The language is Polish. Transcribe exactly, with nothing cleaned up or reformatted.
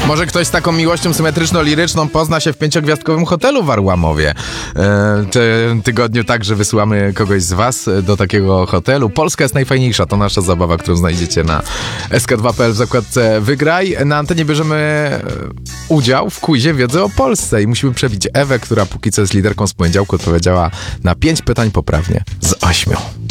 Może ktoś z taką miłością symetryczno-liryczną pozna się w pięciogwiazdkowym hotelu w Arłamowie. E, w tym tygodniu także wysyłamy kogoś z was do takiego hotelu. Polska jest najfajniejsza, to nasza zabawa, którą znajdziecie na S K dwa kropka P L w zakładce Wygraj. Na antenie bierzemy udział w quizie wiedzy o Polsce i musimy przebić Ewę, która póki co jest liderką z poniedziałku, odpowiedziała na pięć pytań poprawnie z ośmiu.